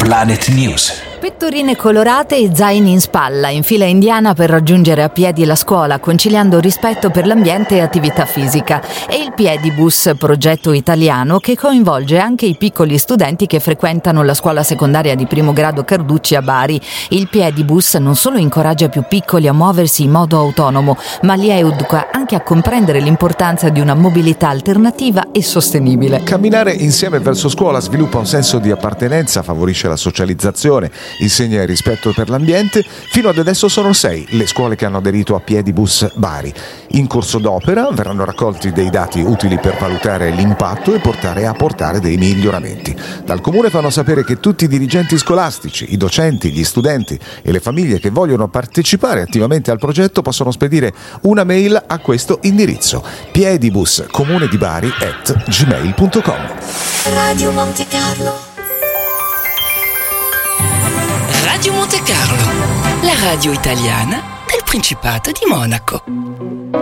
Planet News. Pettorine colorate e zaini in spalla, in fila indiana per raggiungere a piedi la scuola, conciliando rispetto per l'ambiente e attività fisica. E il Piedibus, progetto italiano che coinvolge anche i piccoli studenti che frequentano la scuola secondaria di primo grado Carducci a Bari. Il Piedibus non solo incoraggia i più piccoli a muoversi in modo autonomo, ma li educa anche a comprendere l'importanza di una mobilità alternativa e sostenibile. Camminare insieme verso scuola sviluppa un senso di appartenenza, favorisce la socializzazione, insegna il rispetto per l'ambiente. Fino ad adesso sono 6 le scuole che hanno aderito a Piedibus Bari. In corso d'opera verranno raccolti dei dati utili per valutare l'impatto e portare dei miglioramenti. Dal Comune fanno sapere che tutti i dirigenti scolastici, i docenti, gli studenti e le famiglie che vogliono partecipare attivamente al progetto possono spedire una mail a questo indirizzo: piedibuscomunedibari@gmail.com. Radio Monte Carlo. Radio Monte Carlo, la radio italiana del Principato di Monaco.